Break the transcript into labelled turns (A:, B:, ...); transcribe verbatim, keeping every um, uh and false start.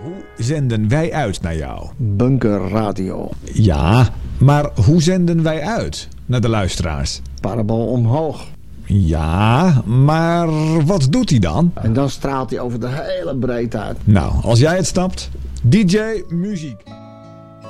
A: Hoe zenden wij uit naar jou?
B: Bunker Radio.
A: Ja, maar hoe zenden wij uit naar de luisteraars?
B: Parabool omhoog.
A: Ja, maar wat doet hij dan?
B: En dan straalt hij over de hele breedte uit.
A: Nou, als jij het snapt, D J Muziek.